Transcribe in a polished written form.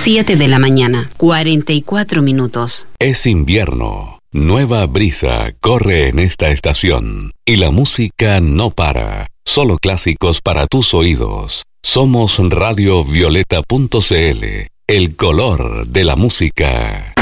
7 de la mañana, 44 minutos. Es invierno. Nueva brisa corre en esta estación. Y la música no para. Solo clásicos para tus oídos. Somos radiovioleta.cl. El color de la música.